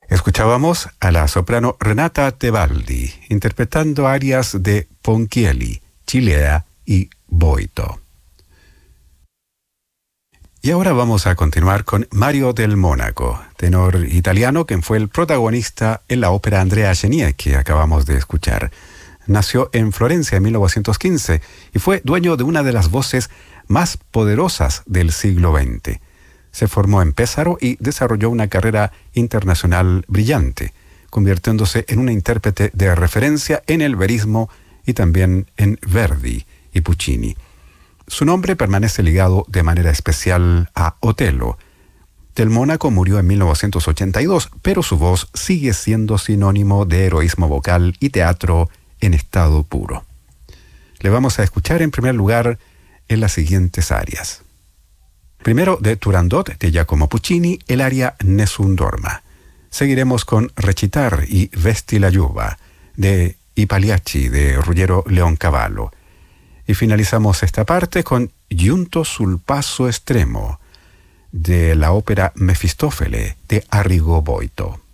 Escuchábamos a la soprano Renata Tebaldi interpretando arias de Ponchielli, Cilea y Boito. Y ahora vamos a continuar con Mario del Mónaco, tenor italiano quien fue el protagonista en la ópera Andrea Chenier que acabamos de escuchar. Nació en Florencia en 1915 y fue dueño de una de las voces más poderosas del siglo XX. Se formó en Pesaro y desarrolló una carrera internacional brillante, convirtiéndose en una intérprete de referencia en el verismo y también en Verdi y Puccini. Su nombre permanece ligado de manera especial a Otello. Del Mónaco murió en 1982, pero su voz sigue siendo sinónimo de heroísmo vocal y teatro en estado puro. Le vamos a escuchar en primer lugar en las siguientes arias. Primero de Turandot de Giacomo Puccini, el aria Nessun Dorma. Seguiremos con Recitar y Vesti la Giuba de I Pagliacci de Ruggero Leoncavallo. Y finalizamos esta parte con Giunto sul passo estremo de la ópera Mefistófele de Arrigo Boito.